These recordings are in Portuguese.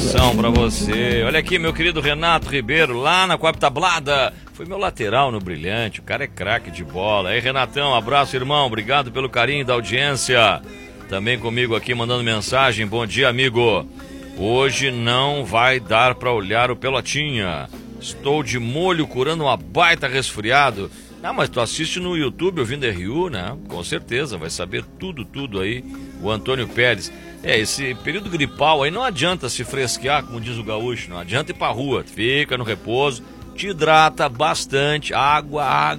abração pra você. Olha aqui, meu querido Renato Ribeiro, lá na Coab Tablada. Foi meu lateral no Brilhante, o cara é craque de bola. Aí, Renatão, abraço, irmão. Obrigado pelo carinho da audiência. Também comigo aqui, mandando mensagem. Bom dia, amigo. Hoje não vai dar pra olhar o Pelotinha. Estou de molho curando uma baita resfriado. Ah, mas tu assiste no YouTube ouvindo RU, né? Com certeza, vai saber tudo aí. O Antônio Pérez. Esse período gripal aí não adianta se fresquear, como diz o gaúcho. Não adianta ir pra rua. Fica no repouso, te hidrata bastante. Água.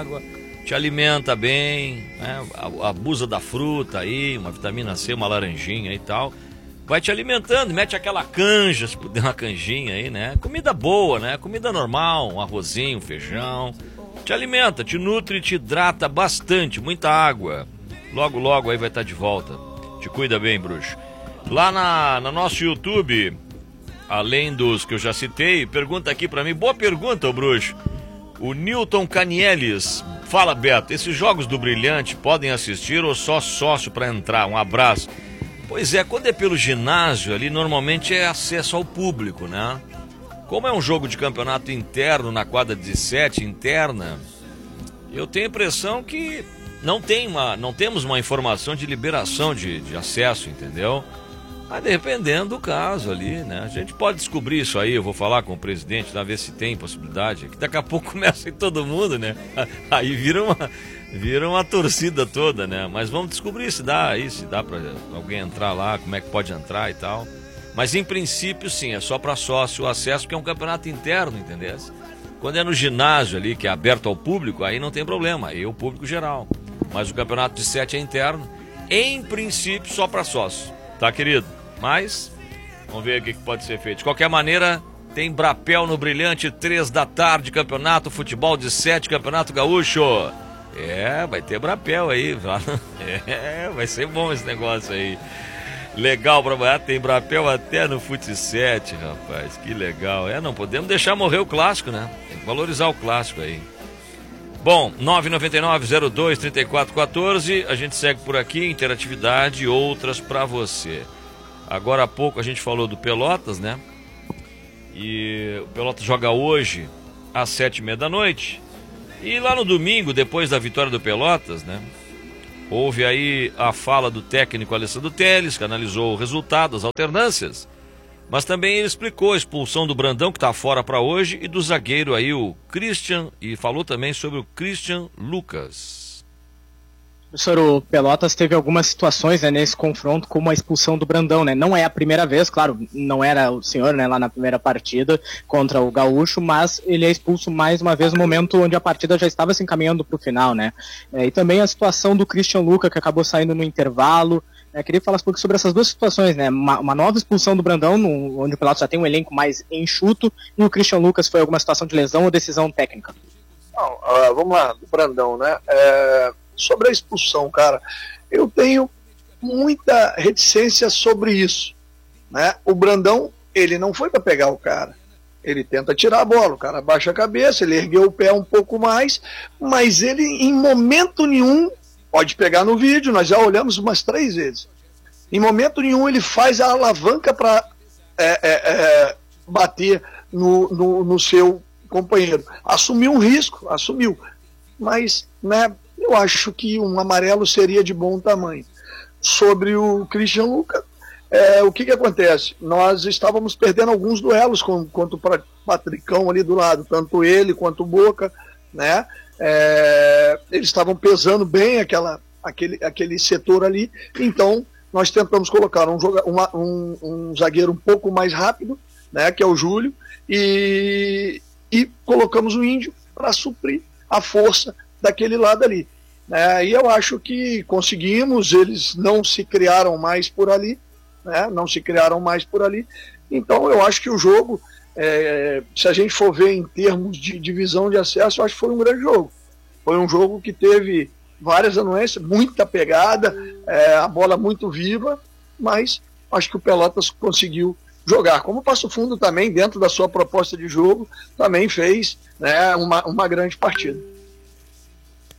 Te alimenta bem, né? Abusa da fruta aí, uma vitamina C, uma laranjinha e tal. Vai te alimentando, mete aquela canja, se puder uma canjinha aí, né? Comida boa, né? Comida normal, um arrozinho, um feijão. Te alimenta, te nutre, te hidrata bastante, muita água. Logo aí vai estar de volta. Te cuida bem, bruxo. Lá no nosso YouTube, além dos que eu já citei, pergunta aqui pra mim, boa pergunta, ô bruxo. O Newton Canieles, fala Beto, esses jogos do Brilhante podem assistir ou só sócio pra entrar? Um abraço. Pois é, quando é pelo ginásio ali, normalmente é acesso ao público, né? Como é um jogo de campeonato interno na quadra 17, interna, eu tenho a impressão que não temos uma informação de liberação de acesso, entendeu? Mas dependendo do caso ali, né? A gente pode descobrir isso aí, eu vou falar com o presidente, ver se tem possibilidade, que daqui a pouco começa em todo mundo, né? Aí vira uma torcida toda, né? Mas vamos descobrir se dá pra alguém entrar lá, como é que pode entrar e tal. Mas em princípio sim, é só para sócio o acesso, porque é um campeonato interno, entendeu? Quando é no ginásio ali, que é aberto ao público, aí não tem problema, aí é o público geral. Mas o campeonato de 7 é interno, em princípio só para sócio, tá, querido? Mas, vamos ver o que pode ser feito. De qualquer maneira, tem Brapel no Brilhante, 3 da tarde, campeonato, futebol de 7, campeonato gaúcho. Vai ter Brapel aí, vai ser bom esse negócio aí. Legal, tem Brapel até no Fute 7, rapaz, que legal. Não podemos deixar morrer o clássico, né? Tem que valorizar o clássico aí. Bom, 999-02-3414, a gente segue por aqui, interatividade e outras pra você. Agora há pouco a gente falou do Pelotas, né? E o Pelotas joga hoje às 7h30 da noite. E lá no domingo, depois da vitória do Pelotas, né? Houve aí a fala do técnico Alessandro Telles, que analisou o resultado, as alternâncias. Mas também ele explicou a expulsão do Brandão, que está fora para hoje, e do zagueiro aí, o Christian, e falou também sobre o Christian Lucas. Professor, o Pelotas teve algumas situações, né, nesse confronto, como a expulsão do Brandão, né? Não é a primeira vez, claro, não era o senhor, né, lá na primeira partida contra o Gaúcho, mas ele é expulso mais uma vez no momento onde a partida já estava se encaminhando para o final, né? E também a situação do Christian Lucas, que acabou saindo no intervalo. Queria falar um pouco sobre essas duas situações, né? Uma nova expulsão do Brandão, onde o Pelotas já tem um elenco mais enxuto, e o Christian Lucas foi alguma situação de lesão ou decisão técnica? Não, vamos lá, do Brandão, né? Sobre a expulsão, cara, eu tenho muita reticência sobre isso, né? O Brandão, ele não foi para pegar o cara, ele tenta tirar a bola, o cara abaixa a cabeça, ele ergueu o pé um pouco mais, mas ele em momento nenhum, pode pegar no vídeo, nós já olhamos umas 3 vezes, em momento nenhum ele faz a alavanca para bater no seu companheiro, assumiu um risco, mas, né, eu acho que um amarelo seria de bom tamanho. Sobre o Christian Lucas, o que acontece? Nós estávamos perdendo alguns duelos contra o Patricão ali do lado, tanto ele quanto o Boca, né? Eles estavam pesando bem aquele setor ali, então nós tentamos colocar um zagueiro um pouco mais rápido, né, que é o Júlio, e colocamos o Índio para suprir a força daquele lado ali. E eu acho que conseguimos, eles não se criaram mais por ali, né? Então eu acho que o jogo, se a gente for ver em termos de divisão de acesso, eu acho que foi um grande jogo. Foi um jogo que teve várias anuências, muita pegada, a bola muito viva, mas acho que o Pelotas conseguiu jogar. Como o Passo Fundo também, dentro da sua proposta de jogo, também fez, né, uma grande partida.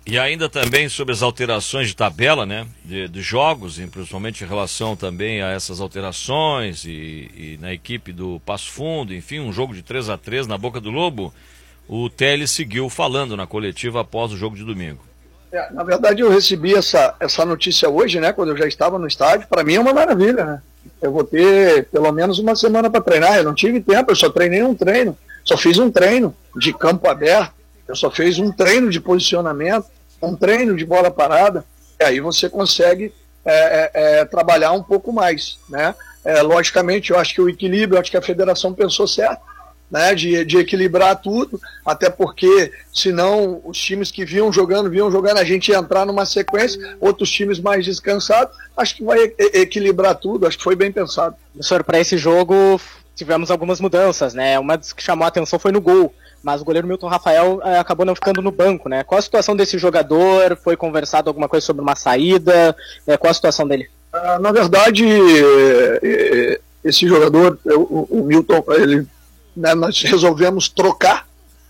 E ainda também sobre as alterações de tabela, né, de jogos, principalmente em relação também a essas alterações e na equipe do Passo Fundo, enfim, um jogo de 3-3 na Boca do Lobo, o Telles seguiu falando na coletiva após o jogo de domingo. Na verdade, eu recebi essa notícia hoje, né, quando eu já estava no estádio. Para mim é uma maravilha, né? Eu vou ter pelo menos uma semana para treinar. Eu não tive tempo, eu só treinei um treino, só fiz um treino de campo aberto, eu só fiz um treino de posicionamento, um treino de bola parada, e aí você consegue trabalhar um pouco mais, né? Logicamente, eu acho que o equilíbrio, eu acho que a federação pensou certo, né? De equilibrar tudo, até porque senão os times que vinham jogando, a gente ia entrar numa sequência, outros times mais descansados, acho que vai equilibrar tudo, acho que foi bem pensado. Professor, para esse jogo tivemos algumas mudanças, né? Uma das que chamou a atenção foi no gol, mas o goleiro Milton Rafael acabou não ficando no banco, né? Qual a situação desse jogador? Foi conversado alguma coisa sobre uma saída? Qual a situação dele? Na verdade, esse jogador, o Milton, ele, né, nós resolvemos trocar,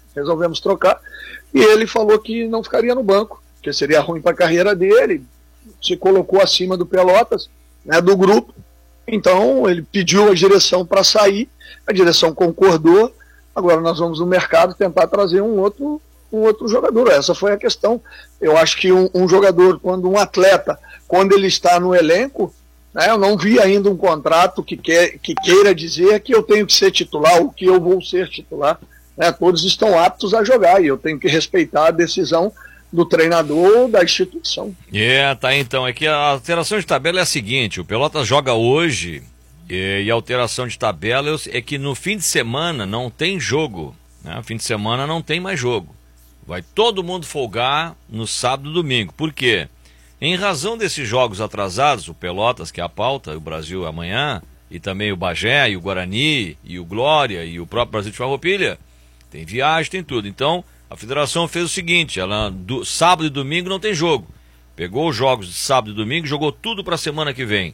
e ele falou que não ficaria no banco, que seria ruim para a carreira dele, se colocou acima do Pelotas, né, do grupo, então ele pediu a direção para sair, a direção concordou. Agora nós vamos no mercado tentar trazer um outro jogador. Essa foi a questão. Eu acho que um jogador, um atleta, quando ele está no elenco, né, eu não vi ainda um contrato que queira dizer que eu tenho que ser titular ou que eu vou ser titular. Né, todos estão aptos a jogar e eu tenho que respeitar a decisão do treinador ou da instituição. Tá, então. É que a alteração de tabela é a seguinte: o Pelotas joga hoje. E a alteração de tabela é que no fim de semana não tem jogo, né? Fim de semana não tem mais jogo. Vai todo mundo folgar no sábado e domingo. Por quê? Em razão desses jogos atrasados, o Pelotas, que é a pauta, o Brasil amanhã, e também o Bagé, e o Guarani, e o Glória, e o próprio Brasil de Farroupilha, tem viagem, tem tudo. Então, a federação fez o seguinte, sábado e domingo não tem jogo. Pegou os jogos de sábado e domingo e jogou tudo para a semana que vem.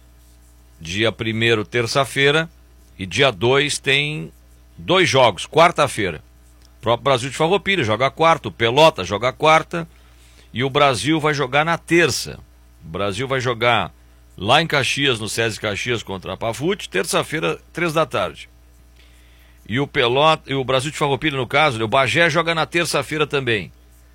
Dia 1º, terça-feira, e dia 2 tem 2 jogos, quarta-feira. O próprio Brasil de Farroupilha joga quarta, o Pelota joga quarta, e o Brasil vai jogar na terça. O Brasil vai jogar lá em Caxias, no SESI Caxias, contra a Pafute, terça-feira, 3 da tarde. E o Pelota, e o Brasil de Farroupilha, no caso, o Bagé joga na terça-feira também.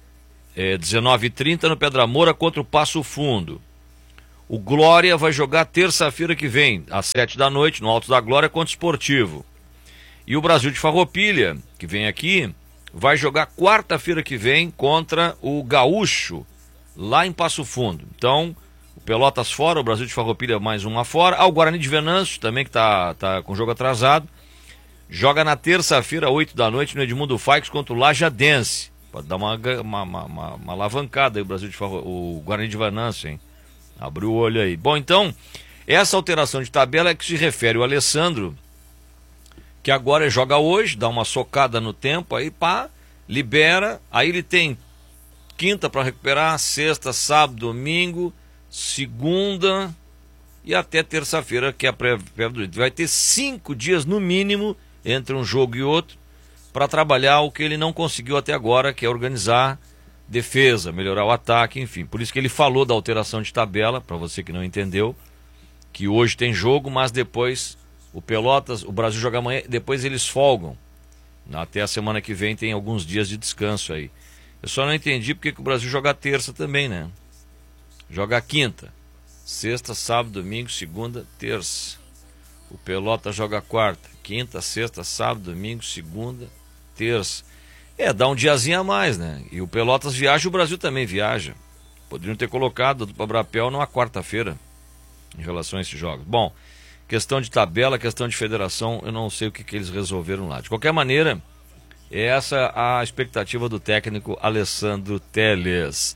19h30 no Pedra Moura contra o Passo Fundo. O Glória vai jogar terça-feira que vem, às 7 da noite, no Alto da Glória, contra o Esportivo. E o Brasil de Farroupilha, que vem aqui, vai jogar quarta-feira que vem contra o Gaúcho, lá em Passo Fundo. Então, o Pelotas fora, o Brasil de Farroupilha mais uma fora. O Guarani de Venâncio, também que tá com o jogo atrasado, joga na terça-feira, 8 da noite, no Edmundo Faix contra o Lajadense. Pode dar uma alavancada aí o Guarani de Venâncio, hein? Abre o olho aí. Bom, então, essa alteração de tabela é que se refere ao Alessandro, que agora joga hoje, dá uma socada no tempo, aí libera, aí ele tem quinta para recuperar, sexta, sábado, domingo, segunda e até terça-feira, que é a prévia. Vai ter 5 dias no mínimo entre um jogo e outro para trabalhar o que ele não conseguiu até agora, que é organizar defesa, melhorar o ataque, enfim. Por isso que ele falou da alteração de tabela, para você que não entendeu, que hoje tem jogo, mas depois o Pelotas, o Brasil joga amanhã, depois eles folgam. Até a semana que vem tem alguns dias de descanso aí. Eu só não entendi porque que o Brasil joga terça também, né? Joga quinta, sexta, sábado, domingo, segunda, terça. O Pelotas joga quarta, quinta, sexta, sábado, domingo, segunda, terça. Dá um diazinho a mais, né? E o Pelotas viaja, o Brasil também viaja. Poderiam ter colocado o Abrapel numa quarta-feira em relação a esses jogos. Bom, questão de tabela, questão de federação, eu não sei o que eles resolveram lá. De qualquer maneira, essa a expectativa do técnico Alessandro Telles.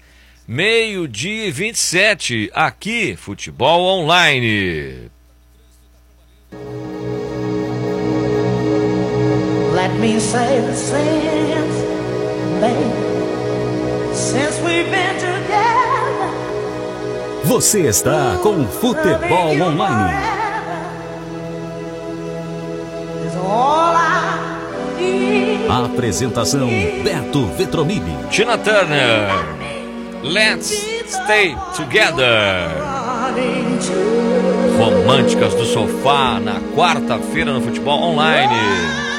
12h27, aqui, Futebol Online. Let me say the same thing since we've been together. Você está com Futebol Online. A apresentação Beto Vetronilli. Tina Turner. Let's Stay Together. Românticas do Sofá, na quarta-feira no Futebol Online.